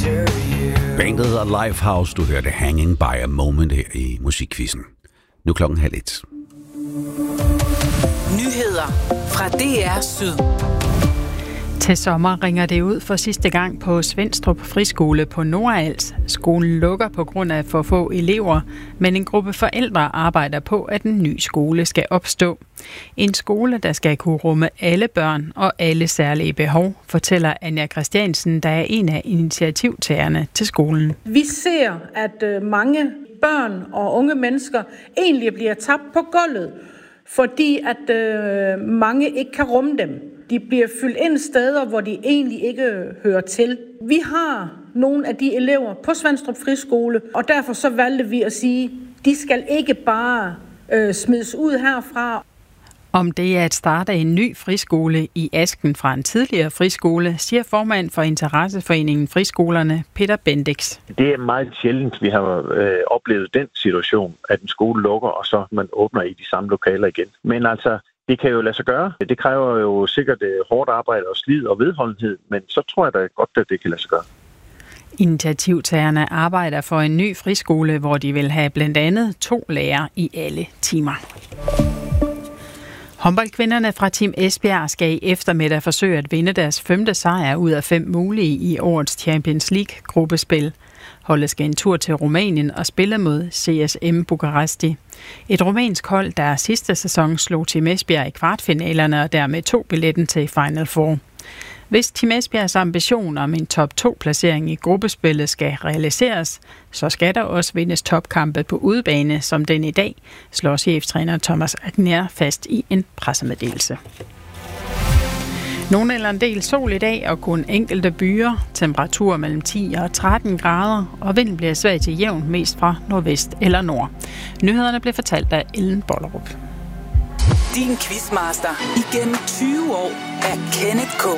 Bandet hedder Lifehouse. Du hørte Hanging by a Moment her i Musikquizzen. Nu 12:30. Nyheder fra DR Syd. Til sommer ringer det ud for sidste gang på Svenstrup Friskole på Nordals. Skolen lukker på grund af for få elever, men en gruppe forældre arbejder på, at en ny skole skal opstå. En skole, der skal kunne rumme alle børn og alle særlige behov, fortæller Anja Christiansen, der er en af initiativtagerne til skolen. Vi ser, at mange børn og unge mennesker egentlig bliver tabt på gulvet, fordi at mange ikke kan rumme dem. De bliver fyldt ind steder, hvor de egentlig ikke hører til. Vi har nogle af de elever på Svenstrup Friskole, og derfor så valgte vi at sige, de skal ikke bare smides ud herfra. Om det er at starte en ny friskole i asken fra en tidligere friskole, siger formand for Interesseforeningen Friskolerne, Peter Bendix. Det er meget sjældent, vi har oplevet den situation, at en skole lukker, og så man åbner i de samme lokaler igen. Men altså, det kan jo lade sig gøre. Det kræver jo sikkert hårdt arbejde og slid og vedholdenhed, men så tror jeg da godt, at det kan lade sig gøre. Initiativtagerne arbejder for en ny friskole, hvor de vil have blandt andet 2 lærere i alle timer. Håndboldkvinderne fra Team Esbjerg skal i eftermiddag forsøge at vinde deres 5. sejr ud af 5 mulige i årets Champions League-gruppespil. Holdet skal en tur til Rumænien og spille mod CSM Bukaresti. Et rumænsk hold, der sidste sæson slog Team Esbjerg i kvartfinalerne og dermed tog billetten til Final Four. Hvis Team Esbjergs ambition om en top 2-placering i gruppespillet skal realiseres, så skal der også vindes topkampe på udebane, som den i dag, slår cheftræner Thomas Agner fast i en pressemeddelelse. Nogle eller en del sol i dag og kun enkelte byer, temperatur mellem 10 og 13 grader, og vinden bliver svag til jævn mest fra nordvest eller nord. Nyhederne blev fortalt af Ellen Bollerup. Din quizmaster igennem 20 år er Kenneth K.